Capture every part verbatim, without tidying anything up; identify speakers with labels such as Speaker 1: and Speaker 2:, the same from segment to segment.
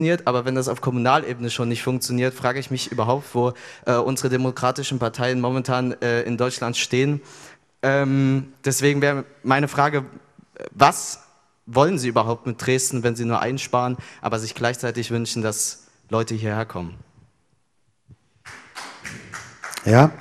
Speaker 1: aber wenn das auf Kommunalebene schon nicht funktioniert, frage ich mich überhaupt, wo äh, unsere demokratischen Parteien momentan äh, in Deutschland stehen. Ähm, deswegen wäre meine Frage, was wollen Sie überhaupt mit Dresden, wenn Sie nur einsparen, aber sich gleichzeitig wünschen, dass Leute hierher kommen?
Speaker 2: Ja,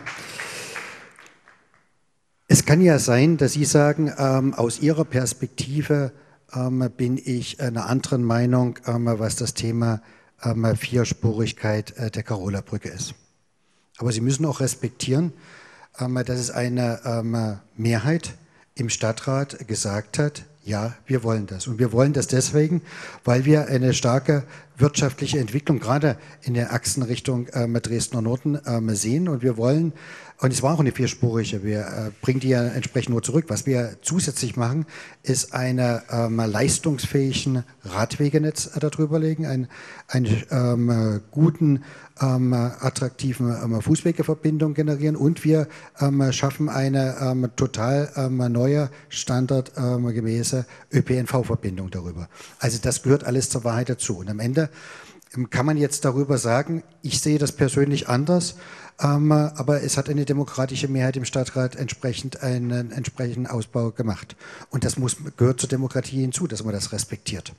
Speaker 2: es kann ja sein, dass Sie sagen, ähm, aus Ihrer Perspektive ähm, bin ich einer anderen Meinung, ähm, was das Thema ähm, Vierspurigkeit äh, der Karola-Brücke ist. Aber Sie müssen auch respektieren, ähm, dass es eine ähm, Mehrheit im Stadtrat gesagt hat, ja, wir wollen das. Und wir wollen das deswegen, weil wir eine starke wirtschaftliche Entwicklung gerade in der Achsenrichtung ähm, Dresdner Norden ähm, sehen. Und wir wollen, und es war auch eine vierspurige, wir äh, bringen die ja entsprechend nur zurück. Was wir zusätzlich machen, ist eine ähm, leistungsfähigen Radwegenetz äh, darüber legen, einen, einen ähm, guten, ähm, attraktiven ähm, Fußwegeverbindung generieren und wir ähm, schaffen eine ähm, total ähm, neue, standardgemäße Ö P N V-Verbindung darüber. Also das gehört alles zur Wahrheit dazu. Und am Ende ähm, kann man jetzt darüber sagen, ich sehe das persönlich anders, ähm, aber es hat eine demokratische Mehrheit im Stadtrat entsprechend einen entsprechenden Ausbau gemacht. Und das muss, gehört zur Demokratie hinzu, dass man das respektiert.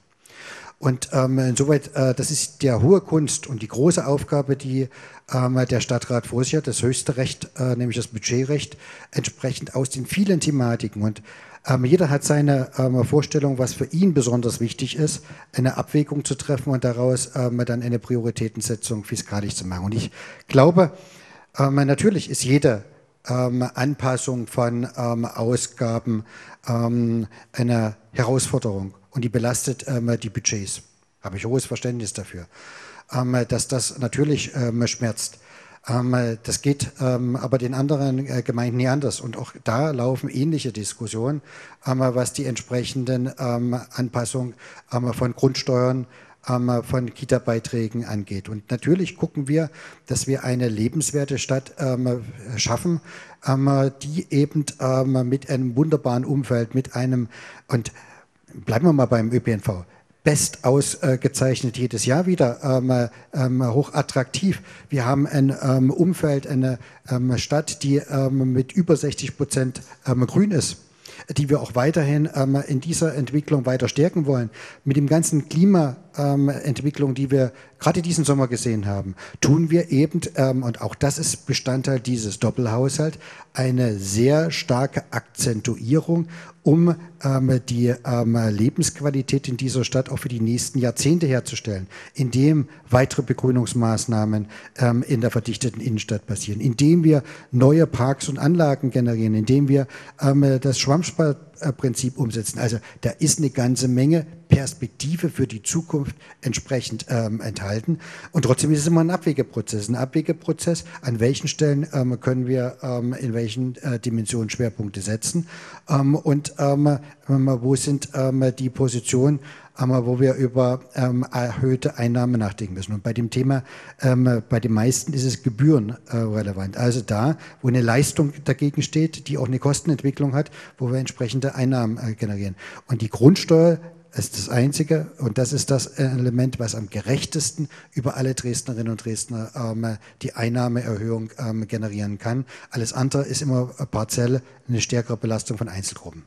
Speaker 2: Und ähm, insoweit, äh, das ist der hohe Kunst und die große Aufgabe, die ähm, der Stadtrat vor sich hat, das höchste Recht, äh, nämlich das Budgetrecht, entsprechend aus den vielen Thematiken. Und ähm, jeder hat seine ähm, Vorstellung, was für ihn besonders wichtig ist, eine Abwägung zu treffen und daraus ähm, dann eine Prioritätensetzung fiskalisch zu machen. Und ich glaube, ähm, natürlich ist jede ähm, Anpassung von ähm, Ausgaben ähm, eine Herausforderung. Und die belastet ähm, die Budgets. Habe ich hohes Verständnis dafür. Ähm, dass das natürlich ähm, schmerzt. Ähm, das geht ähm, aber den anderen äh, Gemeinden nie anders. Und auch da laufen ähnliche Diskussionen, ähm, was die entsprechenden ähm, Anpassungen ähm, von Grundsteuern, ähm, von Kita-Beiträgen angeht. Und natürlich gucken wir, dass wir eine lebenswerte Stadt ähm, schaffen, ähm, die eben ähm, mit einem wunderbaren Umfeld, mit einem und bleiben wir mal beim Ö P N V. Best ausgezeichnet jedes Jahr wieder, ähm, ähm, hoch attraktiv. Wir haben ein ähm, Umfeld, eine ähm, Stadt, die ähm, mit über sechzig Prozent ähm, grün ist, die wir auch weiterhin ähm, in dieser Entwicklung weiter stärken wollen. Mit dem ganzen Klimaentwicklung, ähm, die wir gerade diesen Sommer gesehen haben, tun wir eben, ähm, und auch das ist Bestandteil dieses Doppelhaushalts, eine sehr starke Akzentuierung, um ähm, die ähm, Lebensqualität in dieser Stadt auch für die nächsten Jahrzehnte herzustellen, indem weitere Begrünungsmaßnahmen ähm, in der verdichteten Innenstadt passieren, indem wir neue Parks und Anlagen generieren, indem wir ähm, das Schwammsparprinzip umsetzen. Also da ist eine ganze Menge Perspektive für die Zukunft entsprechend ähm, enthalten. Und trotzdem ist es immer ein Abwägeprozess. Ein Abwägeprozess, an welchen Stellen ähm, können wir ähm, in welchen äh, Dimensionen Schwerpunkte setzen ähm, und ähm, wo sind ähm, die Positionen, ähm, wo wir über ähm, erhöhte Einnahmen nachdenken müssen. Und bei dem Thema, ähm, bei den meisten ist es gebührenrelevant. Also da, wo eine Leistung dagegen steht, die auch eine Kostenentwicklung hat, wo wir entsprechende Einnahmen äh, generieren. Und die Grundsteuer ist das Einzige und das ist das Element, was am gerechtesten über alle Dresdnerinnen und Dresdner ähm, die Einnahmeerhöhung ähm, generieren kann. Alles andere ist immer partiell eine stärkere Belastung von Einzelgruppen.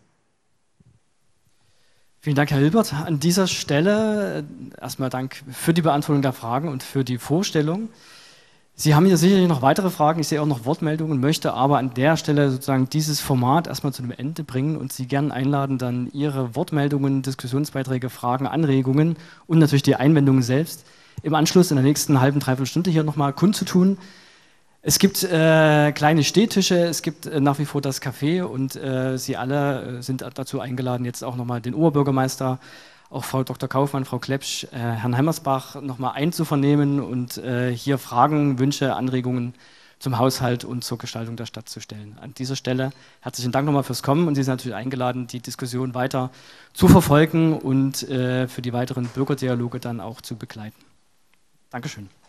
Speaker 3: Vielen Dank, Herr Hilbert. An dieser Stelle erstmal Dank für die Beantwortung der Fragen und für die Vorstellung. Sie haben hier sicherlich noch weitere Fragen, ich sehe auch noch Wortmeldungen, möchte aber an der Stelle sozusagen dieses Format erstmal zu einem Ende bringen und Sie gerne einladen, dann Ihre Wortmeldungen, Diskussionsbeiträge, Fragen, Anregungen und natürlich die Einwendungen selbst im Anschluss in der nächsten halben, dreiviertel Stunde hier nochmal kundzutun. Es gibt äh, kleine Stehtische, es gibt äh, nach wie vor das Café und äh, Sie alle äh, sind dazu eingeladen, jetzt auch nochmal den Oberbürgermeister, auch Frau Doktor Kaufmann, Frau Klepsch, äh, Herrn Heimersbach nochmal einzuvernehmen und äh, hier Fragen, Wünsche, Anregungen zum Haushalt und zur Gestaltung der Stadt zu stellen. An dieser Stelle herzlichen Dank nochmal fürs Kommen und Sie sind natürlich eingeladen, die Diskussion weiter zu verfolgen und äh, für die weiteren Bürgerdialoge dann auch zu begleiten. Dankeschön.